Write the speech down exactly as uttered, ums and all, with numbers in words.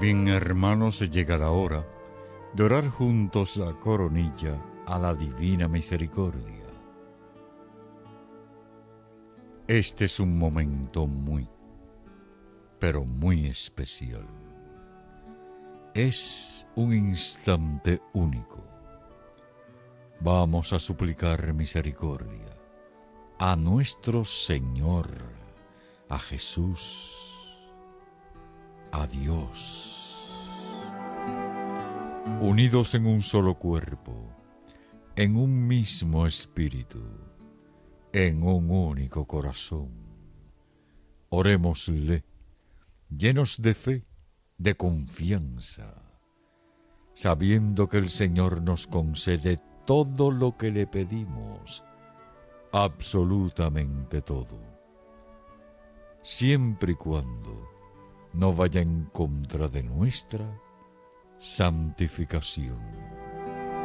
Bien, hermanos, llega la hora de orar juntos la coronilla a la divina misericordia. Este es un momento muy, pero muy especial. Es un instante único. Vamos a suplicar misericordia a nuestro Señor, a Jesús, a Dios. Unidos en un solo cuerpo, en un mismo espíritu, en un único corazón. Orémosle, llenos de fe, de confianza, sabiendo que el Señor nos concede todo lo que le pedimos, absolutamente todo, siempre y cuando no vaya en contra de nuestra santificación.